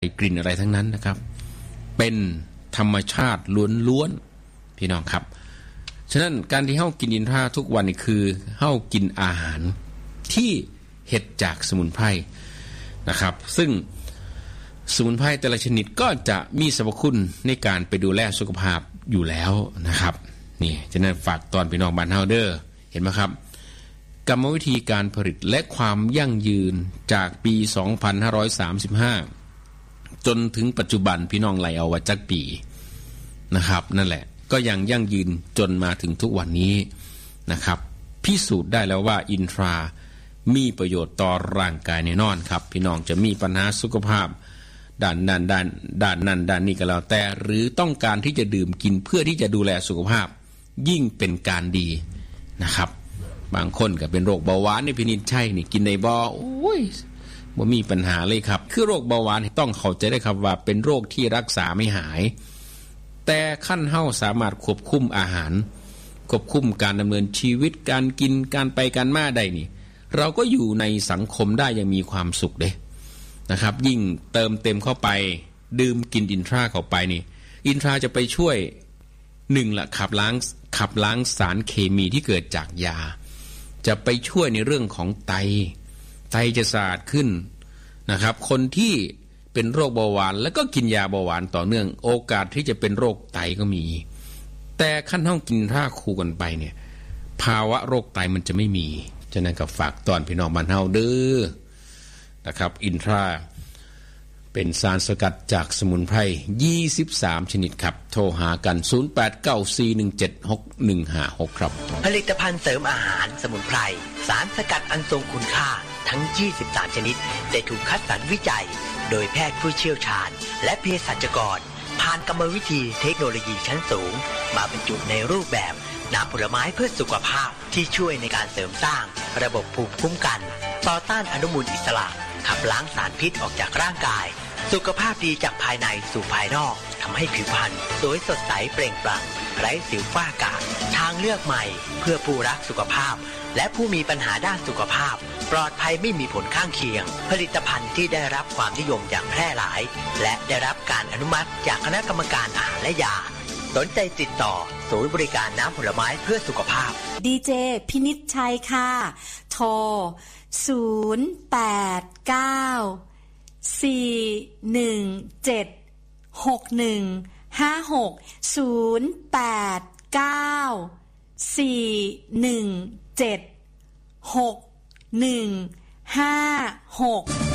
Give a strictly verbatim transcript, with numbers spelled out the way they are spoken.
กลิ่นอะไรทั้งนั้นนะครับเป็นธรรมชาติล้วนๆพี่น้องครับฉะนั้นการที่เฮากินอินทราทุกวันนี่คือเฮากินอาหารที่เฮ็ดจากสมุนไพรนะครับซึ่งสมุนไพรแต่ละชนิดก็จะมีสรรพคุณในการไปดูแลสุขภาพอยู่แล้วนะครับนี่ฉะนั้นฝากตอนพี่น้องบ้านเฮาเด้อเห็นไหมครับกรรมวิธีการผลิตและความยั่งยืนจากปีสองพันห้าร้อยสามสิบห้าจนถึงปัจจุบันพี่น้องไหลเอาว่าจักปีนะครับนั่นแหละก็ยังยั่งยืนจนมาถึงทุกวันนี้นะครับพิสูจน์ได้แล้วว่าอินทรามีประโยชน์ต่อร่างกายแน่นอนครับพี่น้องจะมีปัญหาสุขภาพด้านนั้นด้านด้านนั้นด้านนี้ก็แล้วแต่หรือต้องการที่จะดื่มกินเพื่อที่จะดูแลสุขภาพยิ่งเป็นการดีนะครับบางคนก็เป็นโรคเบาหวานนี่พินิจใช่นี่กินในบ่โอ้ยบ่มีปัญหาเลยครับคือโรคเบาหวานต้องเข้าใจได้ครับว่าเป็นโรคที่รักษาไม่หายแต่ขั้นเฮาสามารถควบคุมอาหารควบคุมการดำเนินชีวิตการกินการไปการมาได้นี่เราก็อยู่ในสังคมได้อย่างมีความสุขเด้นะครับยิ่งเติมเต็มเข้าไปดื่มกินอินทราเข้าไปนี่อินทราจะไปช่วยหนึ่งละขับล้างขับล้างสารเคมีที่เกิดจากยาจะไปช่วยในเรื่องของไตไตจะสะอาดขึ้นนะครับคนที่เป็นโรคเบาหวานแล้วก็กินยาเบาหวานต่อเนื่องโอกาสที่จะเป็นโรคไตก็มีแต่ขั้นห้องกินท่าคู่กันไปเนี่ยภาวะโรคไตมันจะไม่มีฉะนั้นก็ฝากตอนพี่น้องบ้านเฮาเด้อนะครับอินทราเป็นสารสกัดจากสมุนไพรยี่สิบสามชนิดครับโทรหากันศูนย์ แปด เก้า สี่ หนึ่ง เจ็ด หก หนึ่ง ห้า หกครับผลิตภัณฑ์เสริมอาหารสมุนไพรสารสกัดอันทรงคุณค่าทั้งยี่สิบสามชนิดได้ถูกคัดสรรวิจัยโดยแพทย์ผู้เชี่ยวชาญและเภสัชกรผ่านกรรมวิธีเทคโนโลยีชั้นสูงมาบรรจุในรูปแบบน้ำผลไม้เพื่อสุขภาพที่ช่วยในการเสริมสร้างระบบภูมิคุ้มกันต่อต้านอนุมูลอิสระขับล้างสารพิษออกจากร่างกายสุขภาพดีจากภายในสู่ภายนอกทำให้ผิวพรรณสวยสดใสเปล่งปลั่งไร้สิวฝ้ากระทางเลือกใหม่เพื่อผู้รักสุขภาพและผู้มีปัญหาด้านสุขภาพปลอดภัยไม่มีผลข้างเคียงผลิตภัณฑ์ที่ได้รับความนิยมอย่างแพร่หลายและได้รับการอนุมัติจากคณะกรรมการอาหารและยาสนใจติดต่อศูนย์บริการน้ำผลไม้เพื่อสุขภาพดีเจพินิจชัยค่ะโทรศูนย์ แปด เก้า สี่ หนึ่ง เจ็ด หก หนึ่ง ห้า หก ศูนย์ แปด เก้า สี่ หนึ่ง เจ็ด หก หนึ่ง ห้า หก